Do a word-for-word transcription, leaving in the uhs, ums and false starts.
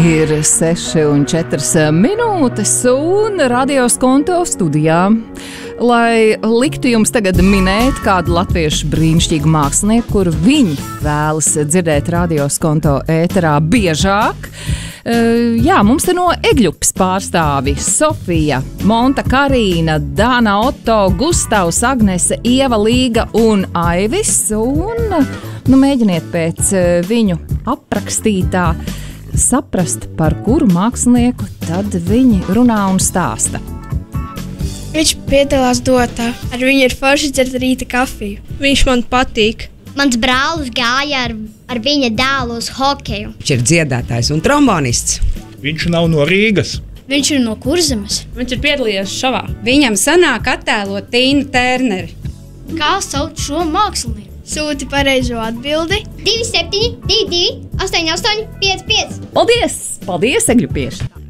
Ir seši un četras minūtes un Radio Skonto studijā. Lai liktu jums tagad minēt kādu latviešu brīnišķīgu mākslinieku, kuru viņi vēlas dzirdēt Radio Skonto ēterā biežāk. Uh, jā, mums te no Egļupas pārstāvi Sofija, Monta, Karīna, Dāna, Otto, Gustavs, Agnese, Ieva, Līga un Aivis. Un, nu, mēģiniet pēc viņu aprakstītā saprast, par kuru mākslinieku tad viņi runā un stāsta. Viņš piedalās dotā. Ar viņu ir forši dzert rīta kafiju. Viņš man patīk. Mans brālis gāja ar, ar viņa dēlu uz hokeju. Viņš ir dziedātājs un trombonists. Viņš nav no Rīgas. Viņš ir no Kurzemes. Viņš ir piedalījies šovā. Viņam sanāk attēlot Tīnu Tērneri. Kā sauc šo mākslinieku? Sūti pareizo atbildi. divi septiņi, divi divi, astoņi astoņi, pieci pieci. Paldies! Paldies, Egļupieši!